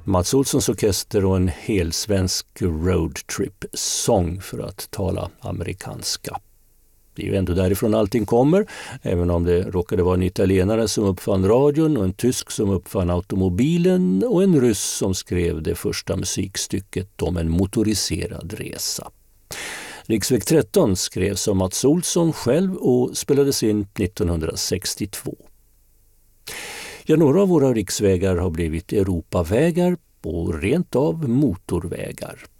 Mats Olssons orkester och en helsvensk roadtrip-sång för att tala amerikanska. Det är ju ändå därifrån allting kommer, även om det råkade vara en italienare som uppfann radion och en tysk som uppfann automobilen och en ryss som skrev det första musikstycket om en motoriserad resa. Riksväg 13 skrevs av Mats Olsson själv och spelades in 1962. Ja, några av våra riksvägar har blivit Europavägar och rent av motorvägar.